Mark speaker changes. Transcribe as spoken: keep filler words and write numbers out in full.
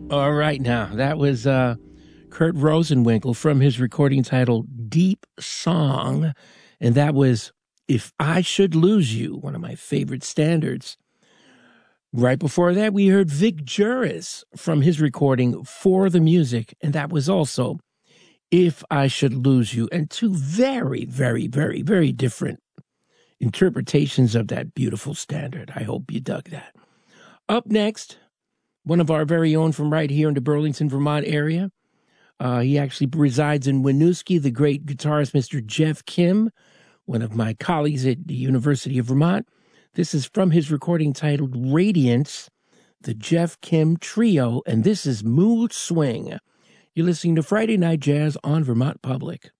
Speaker 1: All right, now, that was uh, Kurt Rosenwinkel from his recording titled Deep Song, and that was If I Should Lose You, one of my favorite standards. Right before that, we heard Vic Juris from his recording For the Music, and that was also If I Should Lose You, and two very, very, very, very different interpretations of that beautiful standard. I hope you dug that. Up next, one of our very own from right here in the Burlington, Vermont area. Uh, he actually resides in Winooski, the great guitarist Mister Jeff Kim, one of my colleagues at the University of Vermont. This is from his recording titled Radiance, the Jeff Kim Trio, and this is Mood Swing. You're listening to Friday Night Jazz on Vermont Public.